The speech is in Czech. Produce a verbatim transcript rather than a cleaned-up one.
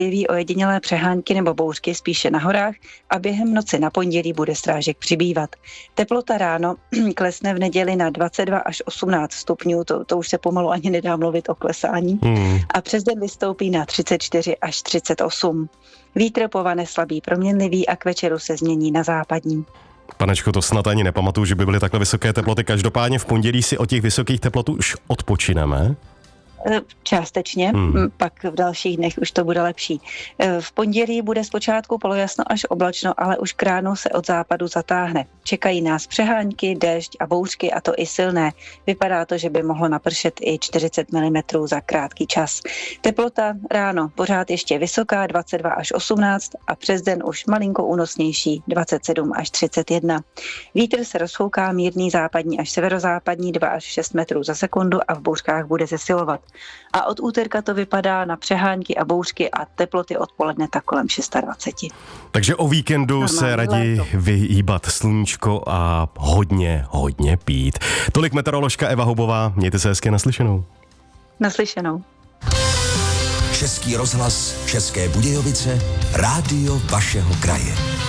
jeví ojedinělé přehánky nebo bouřky spíše na horách a během noci na pondělí bude srážek přibývat. Teplota ráno klesne v neděli na dvacet dva až osmnáct stupňů, to, to už se pomalu ani nedá mluvit o klesání, hmm. a přes den vystoupí na třicet čtyři až třicet osm. Vítr povane slabý proměnlivý a k večeru se změní na západní. Panečko, to snad ani nepamatuju, že by byly takhle vysoké teploty. Každopádně v pondělí si od těch vysokých teplot už odpočineme. Částečně, hmm. pak v dalších dnech už to bude lepší. V pondělí bude zpočátku polojasno až oblačno, ale už k ránu se od západu zatáhne. Čekají nás přehánky, déšť a bouřky, a to i silné. Vypadá to, že by mohlo napršet i čtyřicet milimetrů za krátký čas. Teplota ráno pořád ještě vysoká, dvacet dva až osmnáct, a přes den už malinko únosnější, dvacet sedm až třicet jedna. Vítr se rozfouká mírný západní až severozápadní dva až šest metrů za sekundu a v bouřkách bude zesilovat. A od úterka to vypadá na přehánky a bouřky a teploty odpoledne tak kolem dvacet šest. Takže o víkendu normálně se raději léto. Vyhýbat sluníčko a hodně, hodně pít. Tolik meteoroložka Eva Houbová. Mějte se hezky, naslyšenou. Naslyšenou. Český rozhlas, České Budějovice, rádio vašeho kraje.